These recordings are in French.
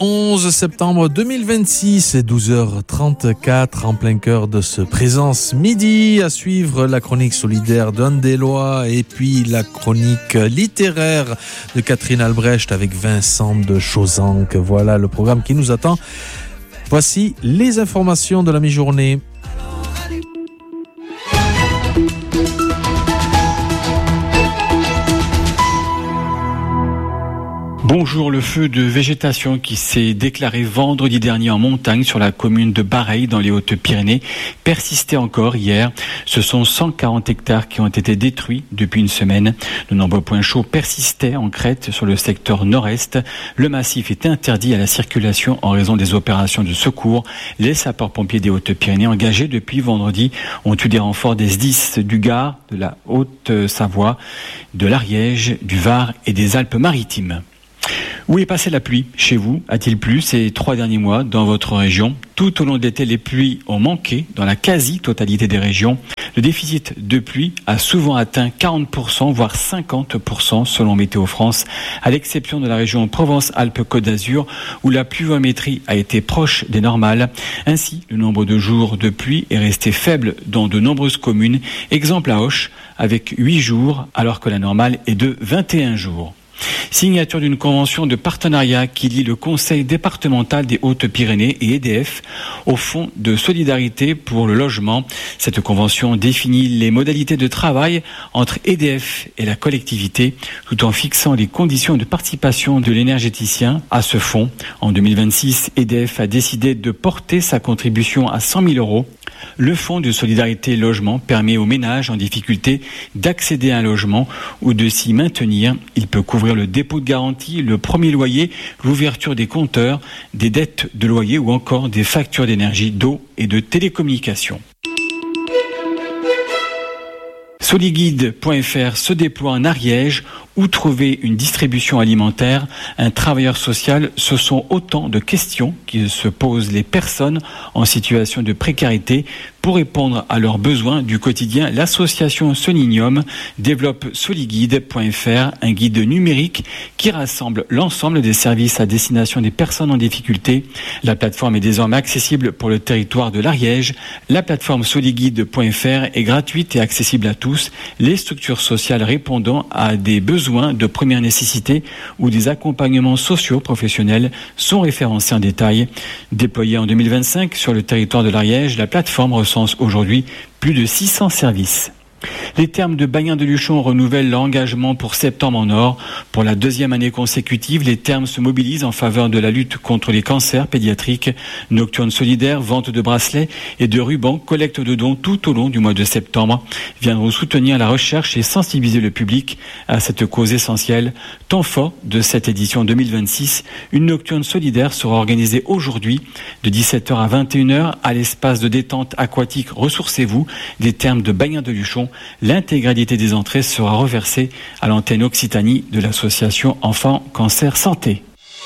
11 septembre 2026 et 12h34 en plein cœur de ce Présence Midi. À suivre la chronique solidaire d'Anne-des-Lois et puis la chronique littéraire de Catherine Albrecht avec Vincent de Chauzanque. Voilà le programme qui nous attend. Voici les informations de la mi-journée. Bonjour, le feu de végétation qui s'est déclaré vendredi dernier en montagne sur la commune de Bareilles dans les Hautes-Pyrénées persistait encore hier. Ce sont 140 hectares qui ont été détruits depuis une semaine. De nombreux points chauds persistaient en crête sur le secteur nord-est. Le massif est interdit à la circulation en raison des opérations de secours. Les sapeurs-pompiers des Hautes-Pyrénées engagés depuis vendredi ont eu des renforts des SDIS du Gard, de la Haute-Savoie, de l'Ariège, du Var et des Alpes-Maritimes. Où est passée la pluie chez vous? A-t-il plu ces 3 derniers mois dans votre région? Tout au long de l'été, les pluies ont manqué dans la quasi-totalité des régions. Le déficit de pluie a souvent atteint 40%, voire 50% selon Météo France, à l'exception de la région Provence-Alpes-Côte d'Azur, où la pluviométrie a été proche des normales. Ainsi, le nombre de jours de pluie est resté faible dans de nombreuses communes. Exemple à Auch, avec 8 jours, alors que la normale est de 21 jours. Signature d'une convention de partenariat qui lie le Conseil départemental des Hautes-Pyrénées et EDF au Fonds de solidarité pour le logement. Cette convention définit les modalités de travail entre EDF et la collectivité, tout en fixant les conditions de participation de l'énergéticien à ce fonds. En 2026, EDF a décidé de porter sa contribution à 100 000 euros. Le Fonds de solidarité logement permet aux ménages en difficulté d'accéder à un logement ou de s'y maintenir. Il peut couvrir le dépôt de garantie, le premier loyer, l'ouverture des compteurs, des dettes de loyer ou encore des factures d'énergie, d'eau et de télécommunications. Soliguide.fr se déploie en Ariège. Où trouver une distribution alimentaire, un travailleur social, ce sont autant de questions qui se posent les personnes en situation de précarité. Pour répondre à leurs besoins du quotidien, l'association Solinium développe Soliguide.fr, un guide numérique qui rassemble l'ensemble des services à destination des personnes en difficulté. La plateforme est désormais accessible pour le territoire de l'Ariège. La plateforme Soliguide.fr est gratuite et accessible à tous. Les structures sociales répondant à des besoins de première nécessité ou des accompagnements sociaux professionnels sont référencés en détail. Déployée en 2025 sur le territoire de l'Ariège, la plateforme recense aujourd'hui plus de 600 services. Les Thermes de Bagnin-de-Luchon renouvellent leur engagement pour septembre en or. Pour la 2e année consécutive, les Thermes se mobilisent en faveur de la lutte contre les cancers pédiatriques. Nocturnes solidaires, vente de bracelets et de rubans, collecte de dons tout au long du mois de septembre viendront soutenir la recherche et sensibiliser le public à cette cause essentielle. Temps fort de cette édition 2026, une nocturne solidaire sera organisée aujourd'hui de 17h à 21h à l'espace de détente aquatique Ressourcez-vous des Thermes de Bagnin-de-Luchon. L'intégralité des entrées sera reversée à l'antenne Occitanie de l'association Enfants Cancer Santé.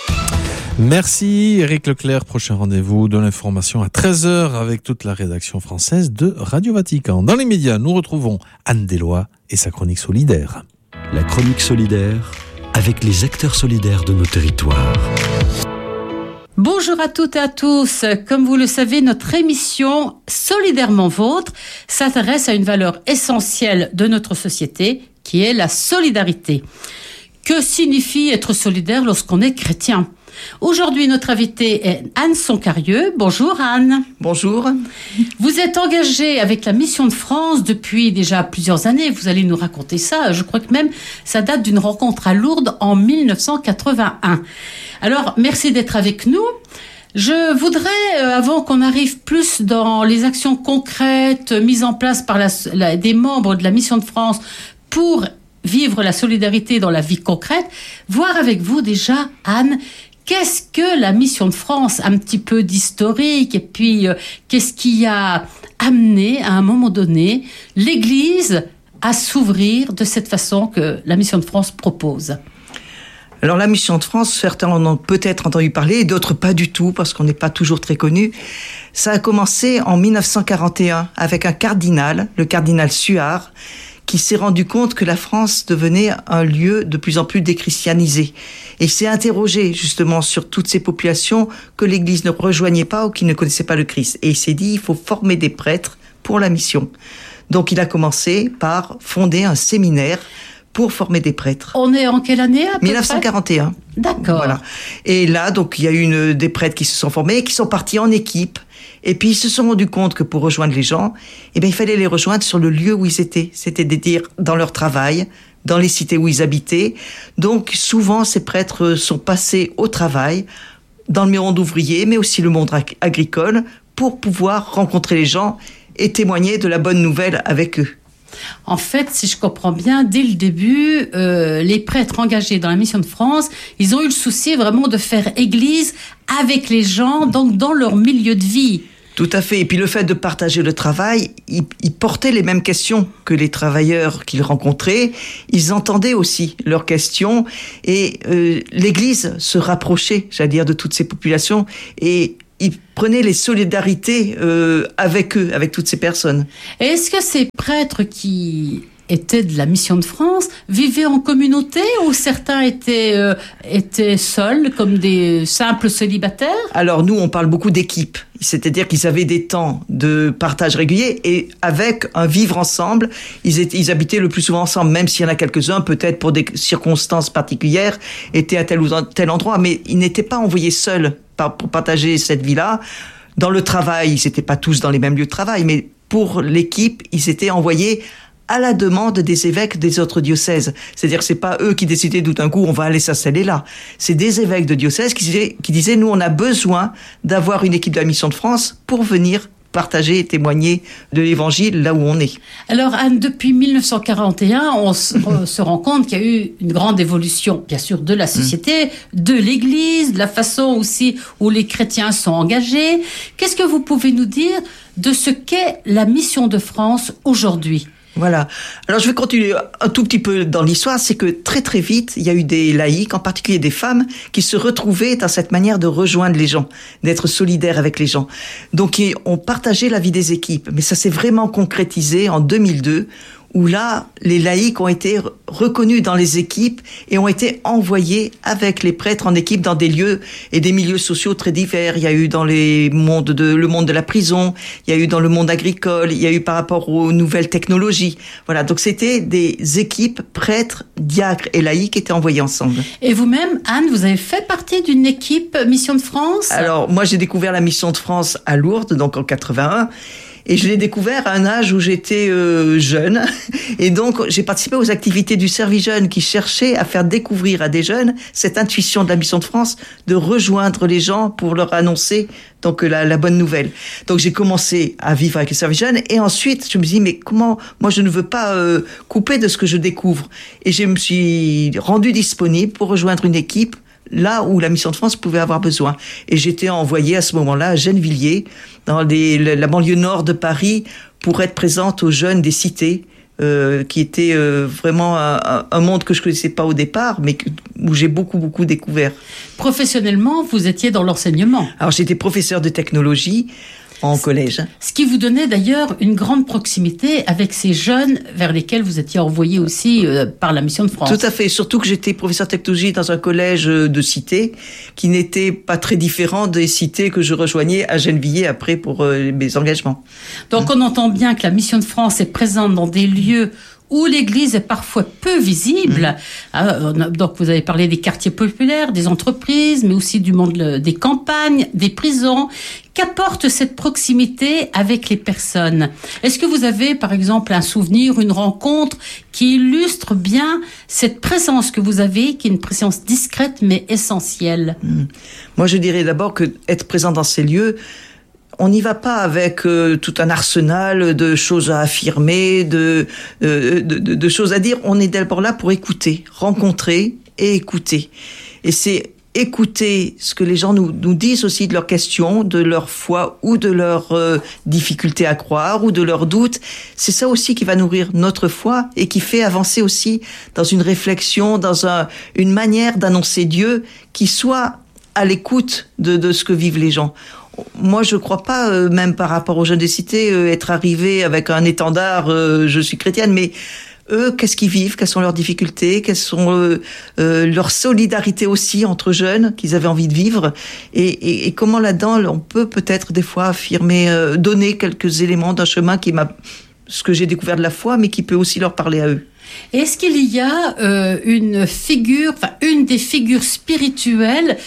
Merci Éric Leclerc. Prochain rendez-vous de l'information à 13h avec toute la rédaction française de Radio Vatican. Dans les médias, nous retrouvons Anne-des-Lois et sa chronique solidaire. La chronique solidaire avec les acteurs solidaires de nos territoires. Bonjour à toutes et à tous. Comme vous le savez, notre émission Solidairement Vôtre s'intéresse à une valeur essentielle de notre société qui est la solidarité. Que signifie être solidaire lorsqu'on est chrétien ? Aujourd'hui, notre invitée est Anne Soncarieux. Bonjour Anne. Bonjour. Vous êtes engagée avec la Mission de France depuis déjà plusieurs années. Vous allez nous raconter ça. Je crois que même ça date d'une rencontre à Lourdes en 1981. Alors, merci d'être avec nous. Je voudrais, avant qu'on arrive plus dans les actions concrètes mises en place par des membres de la Mission de France pour vivre la solidarité dans la vie concrète, voir avec vous déjà, Anne, qu'est-ce que la Mission de France, un petit peu d'historique, et puis qu'est-ce qui a amené à un moment donné l'Église à s'ouvrir de cette façon que la Mission de France propose? Alors la Mission de France, certains en ont peut-être entendu parler, et d'autres pas du tout, parce qu'on n'est pas toujours très connu. Ça a commencé en 1941 avec un cardinal, le cardinal Suard, qui s'est rendu compte que la France devenait un lieu de plus en plus déchristianisé. Et il s'est interrogé justement sur toutes ces populations que l'Église ne rejoignait pas ou qui ne connaissaient pas le Christ. Et il s'est dit, il faut former des prêtres pour la mission. Donc il a commencé par fonder un séminaire pour former des prêtres. On est en quelle année à peu 1941. près ? D'accord. Voilà. Et là, donc, il y a eu des prêtres qui se sont formés, qui sont partis en équipe. Et puis, ils se sont rendus compte que pour rejoindre les gens, il fallait les rejoindre sur le lieu où ils étaient. C'est-à-dire dans leur travail, dans les cités où ils habitaient. Donc, souvent, ces prêtres sont passés au travail, dans le monde ouvrier, mais aussi le monde agricole, pour pouvoir rencontrer les gens et témoigner de la bonne nouvelle avec eux. En fait, si je comprends bien, dès le début, les prêtres engagés dans la Mission de France, ils ont eu le souci vraiment de faire église avec les gens, donc dans leur milieu de vie. Tout à fait. Et puis le fait de partager le travail, ils portaient les mêmes questions que les travailleurs qu'ils rencontraient. Ils entendaient aussi leurs questions et l'Église se rapprochait, j'allais dire, de toutes ces populations et ils prenaient les solidarités avec eux, avec toutes ces personnes. Et est-ce que ces prêtres qui étaient de la Mission de France vivaient en communauté ou certains étaient seuls, comme des simples célibataires ? Alors nous, on parle beaucoup d'équipe. C'est-à-dire qu'ils avaient des temps de partage régulier et avec un vivre ensemble, ils habitaient le plus souvent ensemble, même s'il y en a quelques-uns, peut-être pour des circonstances particulières, étaient à tel ou tel endroit, mais ils n'étaient pas envoyés seuls pour partager cette vie-là. Dans le travail, ils n'étaient pas tous dans les mêmes lieux de travail, mais pour l'équipe, ils étaient envoyés à la demande des évêques des autres diocèses. C'est-à-dire que c'est pas eux qui décidaient tout d'un coup, on va aller s'installer là. C'est des évêques de diocèse qui disaient, nous, on a besoin d'avoir une équipe de la Mission de France pour venir partager et témoigner de l'Évangile là où on est. Alors Anne, depuis 1941, on se rend compte qu'il y a eu une grande évolution, bien sûr, de la société, de l'Église, de la façon aussi où les chrétiens sont engagés. Qu'est-ce que vous pouvez nous dire de ce qu'est la Mission de France aujourd'hui ? Voilà. Alors je vais continuer un tout petit peu dans l'histoire, c'est que très très vite, il y a eu des laïcs, en particulier des femmes, qui se retrouvaient dans cette manière de rejoindre les gens, d'être solidaires avec les gens. Donc on partageait la vie des équipes, mais ça s'est vraiment concrétisé en 2002, où là, les laïcs ont été reconnus dans les équipes et ont été envoyés avec les prêtres en équipe dans des lieux et des milieux sociaux très divers. Il y a eu dans le monde de la prison, il y a eu dans le monde agricole, il y a eu par rapport aux nouvelles technologies. Voilà, donc c'était des équipes prêtres, diacres et laïcs qui étaient envoyés ensemble. Et vous-même, Anne, vous avez fait partie d'une équipe Mission de France ? Alors, moi, j'ai découvert la Mission de France à Lourdes, donc en 81. Et je l'ai découvert à un âge où j'étais jeune. Et donc, j'ai participé aux activités du Service Jeune qui cherchait à faire découvrir à des jeunes cette intuition de la Mission de France de rejoindre les gens pour leur annoncer donc la bonne nouvelle. Donc, j'ai commencé à vivre avec le Service Jeune. Et ensuite, je me dis, mais comment, moi, je ne veux pas couper de ce que je découvre. Et je me suis rendue disponible pour rejoindre une équipe là où la Mission de France pouvait avoir besoin. Et j'étais envoyée à ce moment-là à Gennevilliers, dans la banlieue nord de Paris, pour être présente aux jeunes des cités, qui était vraiment un monde que je connaissais pas au départ, mais où j'ai beaucoup découvert. Professionnellement, vous étiez dans l'enseignement. Alors j'étais professeur de technologie en collège. Ce qui vous donnait d'ailleurs une grande proximité avec ces jeunes vers lesquels vous étiez envoyé aussi par la Mission de France. Tout à fait, surtout que j'étais professeur de technologie dans un collège de cité qui n'était pas très différent des cités que je rejoignais à Gennevilliers après pour mes engagements. Donc on entend bien que la Mission de France est présente dans des lieux où l'Église est parfois peu visible. Donc vous avez parlé des quartiers populaires, des entreprises, mais aussi du monde des campagnes, des prisons. Qu'apporte cette proximité avec les personnes ? Est-ce que vous avez, par exemple, un souvenir, une rencontre qui illustre bien cette présence que vous avez, qui est une présence discrète mais essentielle ? Moi, je dirais d'abord que être présent dans ces lieux, on n'y va pas avec tout un arsenal de choses à affirmer, de choses à dire. On est d'abord là pour écouter, rencontrer et écouter. Et c'est écouter ce que les gens nous disent aussi de leurs questions, de leur foi ou de leurs difficultés à croire ou de leurs doutes. C'est ça aussi qui va nourrir notre foi et qui fait avancer aussi dans une réflexion, dans une manière d'annoncer Dieu qui soit à l'écoute de ce que vivent les gens. Moi, je crois pas, même par rapport aux jeunes des cités, être arrivé avec un étendard, je suis chrétienne, mais eux, qu'est-ce qu'ils vivent, quelles sont leurs difficultés, quelles sont leur solidarité aussi entre jeunes qu'ils avaient envie de vivre, et comment là-dedans on peut peut-être des fois affirmer, donner quelques éléments d'un chemin ce que j'ai découvert de la foi, mais qui peut aussi leur parler à eux. Est-ce qu'il y a une des figures spirituelles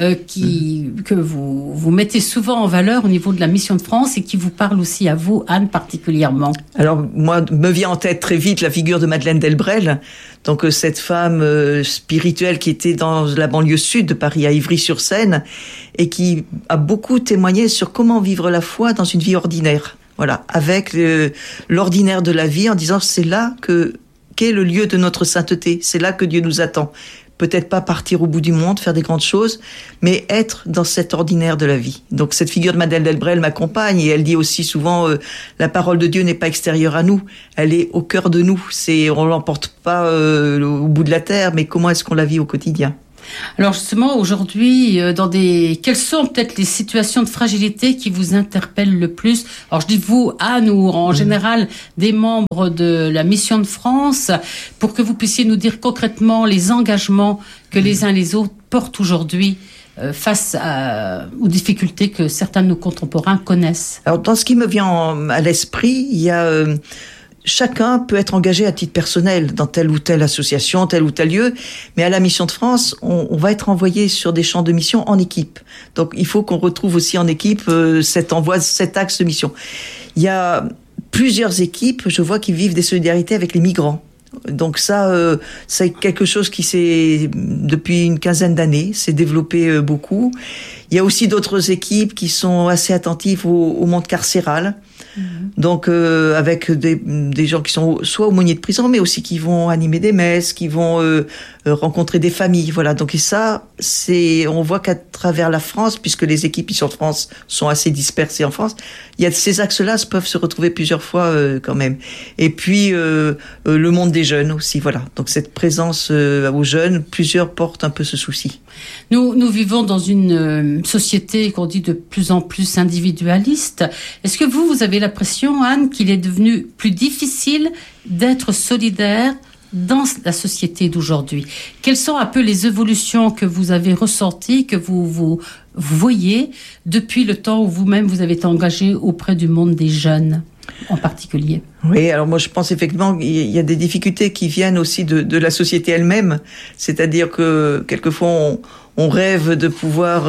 que vous mettez souvent en valeur au niveau de la Mission de France et qui vous parle aussi à vous, Anne, particulièrement? Alors, moi, me vient en tête très vite la figure de Madeleine Delbrel. Donc, cette femme spirituelle qui était dans la banlieue sud de Paris, à Ivry-sur-Seine, et qui a beaucoup témoigné sur comment vivre la foi dans une vie ordinaire. Voilà, avec l'ordinaire de la vie, en disant c'est là qu'est le lieu de notre sainteté, c'est là que Dieu nous attend. Peut-être pas partir au bout du monde, faire des grandes choses, mais être dans cet ordinaire de la vie. Donc cette figure de Madeleine Delbrel m'accompagne, et elle dit aussi souvent la parole de Dieu n'est pas extérieure à nous, elle est au cœur de nous. On l'emporte pas au bout de la terre, mais comment est-ce qu'on la vit au quotidien? Alors justement, aujourd'hui, quelles sont peut-être les situations de fragilité qui vous interpellent le plus? Alors je dis vous, Anne, ou en général des membres de la Mission de France, pour que vous puissiez nous dire concrètement les engagements que les uns et les autres portent aujourd'hui face aux difficultés que certains de nos contemporains connaissent. Alors dans ce qui me vient à l'esprit, il y a... Chacun peut être engagé à titre personnel dans telle ou telle association, tel ou tel lieu, mais à la Mission de France, on va être envoyé sur des champs de mission en équipe. Donc il faut qu'on retrouve aussi en équipe cet axe de mission. Il y a plusieurs équipes, je vois, qui vivent des solidarités avec les migrants. Donc ça, c'est quelque chose qui s'est, depuis une quinzaine d'années, s'est développé beaucoup. Il y a aussi d'autres équipes qui sont assez attentives au monde carcéral. Donc avec des gens qui sont soit aumôniers de prison, mais aussi qui vont animer des messes, qui vont rencontrer des familles, voilà. Donc et ça, on voit qu'à travers la France, puisque les équipes ici en France sont assez dispersées en France, il y a ces axes-là peuvent se retrouver plusieurs fois quand même. Et puis le monde des jeunes aussi, voilà. Donc cette présence aux jeunes, plusieurs portent un peu ce souci. Nous vivons dans une société qu'on dit de plus en plus individualiste. Est-ce que vous avez l'impression, Anne, qu'il est devenu plus difficile d'être solidaire dans la société d'aujourd'hui? Quelles sont un peu les évolutions que vous avez ressenties, que vous voyez depuis le temps où vous-même vous avez été engagé auprès du monde des jeunes en particulier? Oui, alors moi je pense effectivement qu'il y a des difficultés qui viennent aussi de la société elle-même. C'est-à-dire que quelquefois on rêve de pouvoir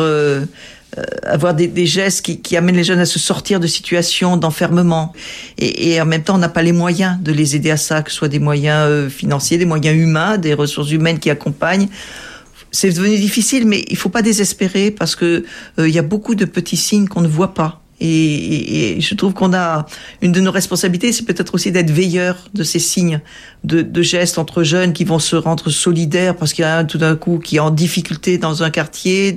avoir des gestes qui amènent les jeunes à se sortir de situations d'enfermement. Et en même temps, on n'a pas les moyens de les aider à ça, que ce soit des moyens financiers, des moyens humains, des ressources humaines qui accompagnent. C'est devenu difficile, mais il faut pas désespérer parce que il y a beaucoup de petits signes qu'on ne voit pas. Et je trouve qu'on a une de nos responsabilités, c'est peut-être aussi d'être veilleur de ces signes de gestes entre jeunes qui vont se rendre solidaires parce qu'il y a un tout d'un coup qui est en difficulté dans un quartier,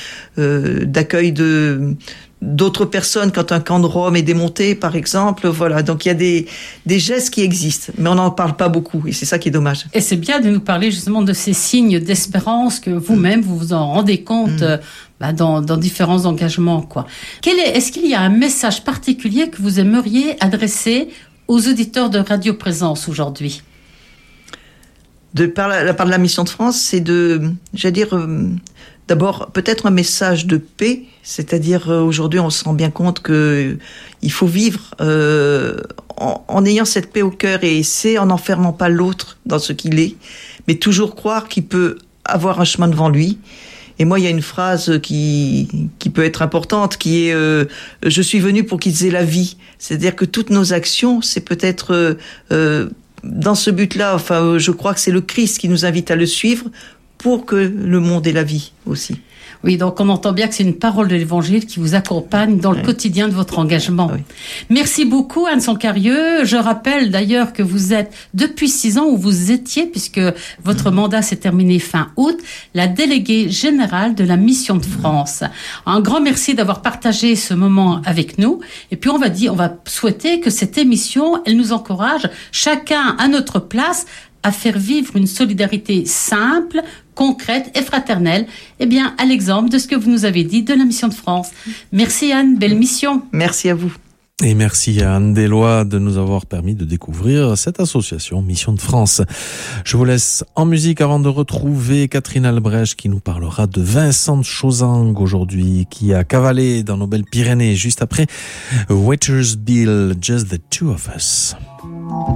d'accueil d'autres personnes quand un camp de Roms est démonté, par exemple. Voilà, donc il y a des gestes qui existent, mais on n'en parle pas beaucoup, et c'est ça qui est dommage. Et c'est bien de nous parler justement de ces signes d'espérance que vous-même, vous vous en rendez compte dans différents engagements, quoi. Est-ce qu'il y a un message particulier que vous aimeriez adresser aux auditeurs de Radio Présence aujourd'hui? Par la part de la Mission de France, c'est d'abord, peut-être un message de paix, c'est-à-dire aujourd'hui on se rend bien compte que il faut vivre en ayant cette paix au cœur, et c'est en n'enfermant pas l'autre dans ce qu'il est, mais toujours croire qu'il peut avoir un chemin devant lui. Et moi, il y a une phrase qui peut être importante, qui est je suis venu pour qu'ils aient la vie. C'est-à-dire que toutes nos actions, c'est peut-être dans ce but-là. Enfin, je crois que c'est le Christ qui nous invite à le suivre pour que le monde ait la vie aussi. Oui, donc on entend bien que c'est une parole de l'Évangile qui vous accompagne dans le quotidien de votre engagement. Oui. Merci beaucoup, Anne Sancarieux. Je rappelle d'ailleurs que vous êtes, depuis 6 ans où vous étiez, puisque votre mandat s'est terminé fin août, la déléguée générale de la Mission de France. Un grand merci d'avoir partagé ce moment avec nous. Et puis on va souhaiter que cette émission, elle nous encourage, chacun à notre place, à faire vivre une solidarité simple, concrète et fraternelle, à l'exemple de ce que vous nous avez dit de la Mission de France. Merci Anne, belle mission. Merci à vous. Et merci à Anne Deslois de nous avoir permis de découvrir cette association Mission de France. Je vous laisse en musique avant de retrouver Catherine Albrecht qui nous parlera de Vincent Chozang aujourd'hui, qui a cavalé dans nos belles Pyrénées juste après Waiters Bill, Just the Two of Us.